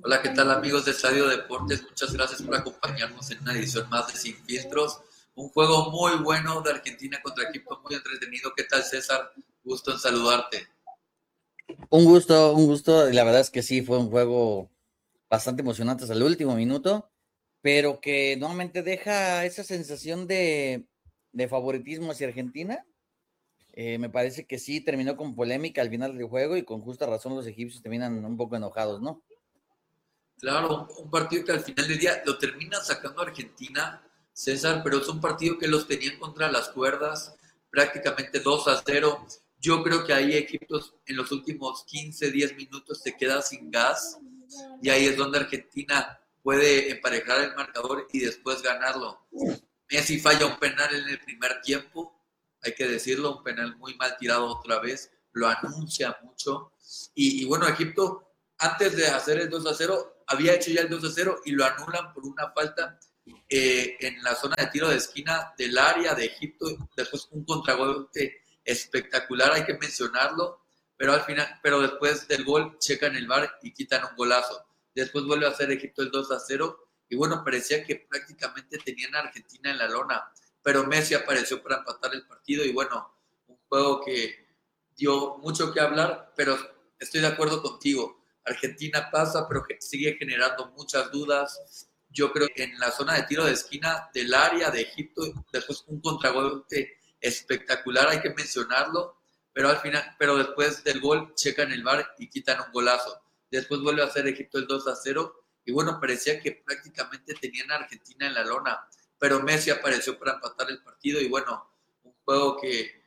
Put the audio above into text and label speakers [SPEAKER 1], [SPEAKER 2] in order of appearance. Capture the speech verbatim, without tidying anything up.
[SPEAKER 1] Hola, ¿qué tal amigos de Estadio Deportes? Muchas gracias por acompañarnos en una edición más de Sin Filtros. Un juego muy bueno de Argentina contra Egipto, muy entretenido. ¿Qué tal, César? Gusto en saludarte.
[SPEAKER 2] Un gusto, un gusto. La verdad es que sí, fue un juego bastante emocionante hasta el último minuto, pero que nuevamente deja esa sensación de, de favoritismo hacia Argentina. Eh, me parece que sí terminó con polémica al final del juego y con justa razón los egipcios terminan un poco enojados, ¿no?
[SPEAKER 1] Claro, un partido que al final del día lo termina sacando Argentina, César, pero es un partido que los tenían contra las cuerdas, prácticamente dos a cero. Yo creo que ahí Egipto en los últimos quince, diez minutos se queda sin gas y ahí es donde Argentina puede emparejar el marcador y después ganarlo. Messi falla un penal en el primer tiempo, hay que decirlo, un penal muy mal tirado otra vez, lo anuncia mucho. Y, y bueno, Egipto, antes de hacer el dos a cero, había hecho ya el dos a cero y lo anulan por una falta eh, en la zona de tiro de esquina del área de Egipto. Después un contragolpe espectacular, hay que mencionarlo, pero al final, pero después del gol checan el V A R y quitan un golazo. Después vuelve a hacer Egipto el dos a cero y bueno, parecía que prácticamente tenían a Argentina en la lona, pero Messi apareció para empatar el partido y bueno, un juego que dio mucho que hablar, pero estoy de acuerdo contigo. Argentina pasa, pero sigue generando muchas dudas. Yo creo que en la zona de tiro de esquina del área de Egipto, después un contragolpe espectacular, hay que mencionarlo, pero al final, pero después del gol checan el V A R y quitan un golazo. Después vuelve a hacer Egipto el dos a cero y bueno, parecía que prácticamente tenían a Argentina en la lona, pero Messi apareció para empatar el partido y bueno, un juego que